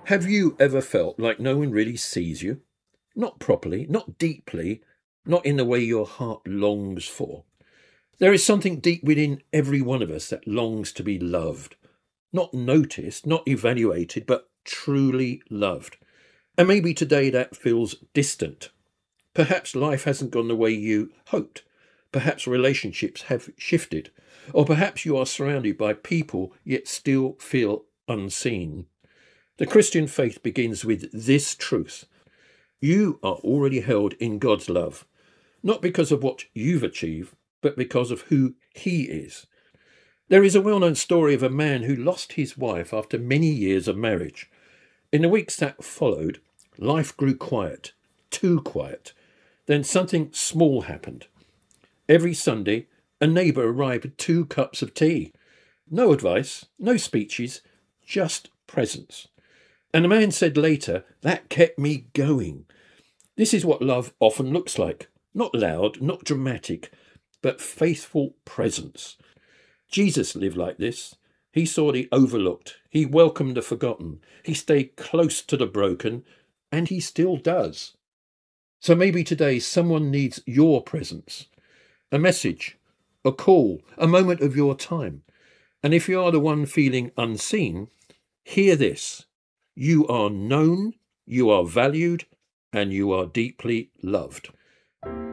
Have you ever felt like no one really sees you? Not properly, not deeply, not in the way your heart longs for. There is something deep within every one of us that longs to be loved. Not noticed, not evaluated, but truly loved. And maybe today that feels distant. Perhaps life hasn't gone the way you hoped. Perhaps relationships have shifted. Or perhaps you are surrounded by people yet still feel unseen. The Christian faith begins with this truth. You are already held in God's love, not because of what you've achieved, but because of who He is. There is a well-known story of a man who lost his wife after many years of marriage. In the weeks that followed, life grew quiet, too quiet. Then something small happened. Every Sunday, a neighbour arrived with 2 cups of tea. No advice, no speeches, just presence. And the man said later, that kept me going. This is what love often looks like. Not loud, not dramatic, but faithful presence. Jesus lived like this. He saw the overlooked. He welcomed the forgotten. He stayed close to the broken, and he still does. So maybe today someone needs your presence. A message, a call, a moment of your time. And if you are the one feeling unseen, hear this. You are known, you are valued, and you are deeply loved.